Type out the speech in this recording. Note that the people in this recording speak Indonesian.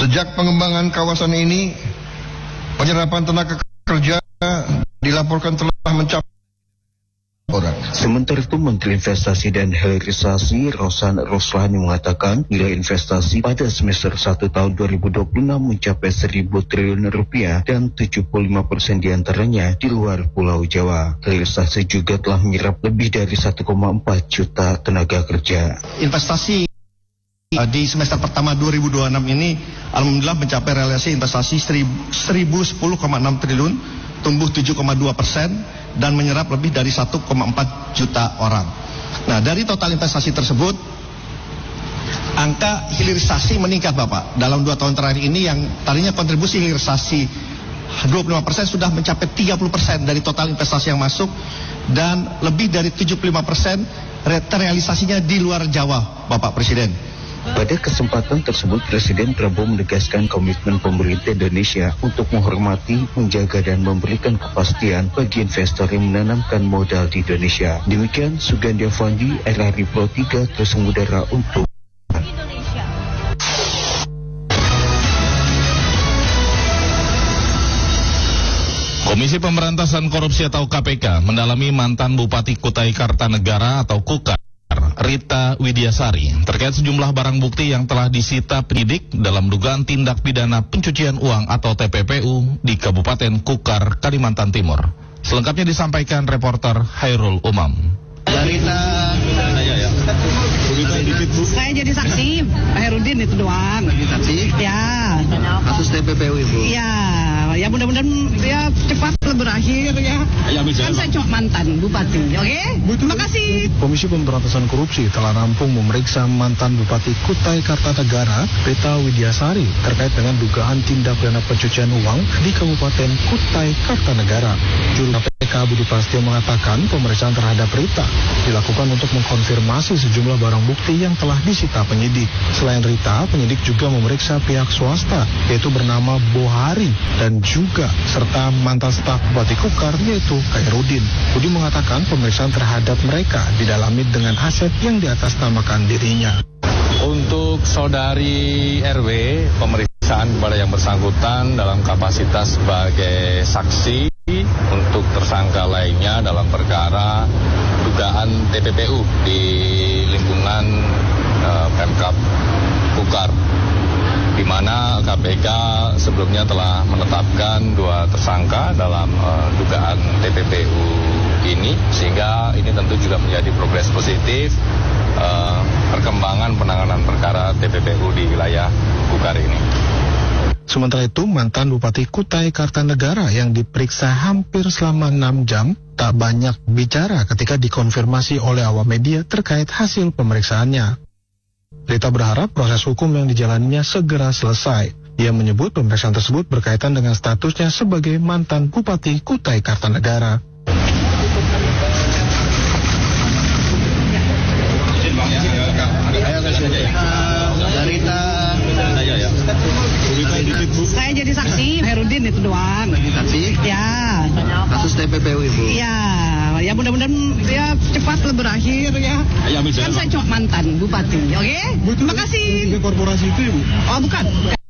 Sejak pengembangan kawasan ini, penyerapan tenaga kerja dilaporkan telah mencapai orang. Sementara itu, Menteri Investasi dan Hilirisasi Rosan Roslani mengatakan nilai investasi pada semester 1 tahun 2026 mencapai 1.000 triliun rupiah dan 75% diantaranya di luar Pulau Jawa. Hilirisasi juga telah menyerap lebih dari 1,4 juta tenaga kerja. Investasi di semester pertama 2026 ini alhamdulillah mencapai realisasi investasi 1.010,6 triliun, tumbuh 7,2% dan menyerap lebih dari 1,4 juta orang. Nah, dari total investasi tersebut, angka hilirisasi meningkat Bapak. Dalam 2 tahun terakhir ini yang tadinya kontribusi hilirisasi 25% sudah mencapai 30% dari total investasi yang masuk dan lebih dari 75% terrealisasinya di luar Jawa, Bapak Presiden. Pada kesempatan tersebut, Presiden Prabowo menegaskan komitmen pemerintah Indonesia untuk menghormati, menjaga, dan memberikan kepastian bagi investor yang menanamkan modal di Indonesia. Demikian, Sugandi Avandi, RRI Pro 3, terus mengudara untuk Indonesia. Komisi Pemberantasan Korupsi atau KPK mendalami mantan Bupati Kutai Kartanegara atau Kukar, Rita Widiasari, terkait sejumlah barang bukti yang telah disita penyidik dalam dugaan tindak pidana pencucian uang atau TPPU di Kabupaten Kukar, Kalimantan Timur. Selengkapnya disampaikan reporter Hairul Umam. Saya jadi saksi, Pak Herudin itu doang. Jadi saksi? Ya. Kasus TPPU Ibu? Ya mudah-mudahan ya cepat berakhir ya. Kan saya cuma mantan bupati, oke? Terima kasih. Komisi Pemberantasan Korupsi telah rampung memeriksa mantan Bupati Kutai Kartanegara, Rita Widiasari, terkait dengan dugaan tindak pidana pencucian uang di Kabupaten Kutai Kartanegara. Juru KPK Budi Prasetyo mengatakan pemeriksaan terhadap Rita dilakukan untuk mengkonfirmasi sejumlah barang bukti yang telah disita penyidik. Selain Rita, penyidik juga memeriksa pihak swasta, yaitu bernama Bohari, dan juga serta mantan staf Bupati Kukar, yaitu Khairudin. Budi mengatakan pemeriksaan terhadap mereka didalami dengan aset yang diatasnamakan dirinya. Untuk saudari RW, pemeriksaan kepada yang bersangkutan dalam kapasitas sebagai saksi untuk tersangka lainnya dalam perkara dugaan TPPU di lingkungan Pemkab Kukar, di mana KPK sebelumnya telah menetapkan 2 tersangka dalam dugaan TPPU ini, sehingga ini tentu juga menjadi progres positif perkembangan penanganan perkara TPPU di wilayah Kukar ini. Sementara itu, mantan Bupati Kutai Kartanegara yang diperiksa hampir selama 6 jam tak banyak bicara ketika dikonfirmasi oleh awak media terkait hasil pemeriksaannya. Rita berharap proses hukum yang dijalaninya segera selesai. Ia menyebut pemeriksaan tersebut berkaitan dengan statusnya sebagai mantan Bupati Kutai Kartanegara. Saya jadi saksi, Herudin itu doang. Jadi saksi? Ya. Kasus TPPU Ibu? Ya mudah-mudahan ya cepat berakhir ya. Kan saya cuma mantan bupati, oke? Terima kasih. Korporasi itu Ibu? Oh bukan.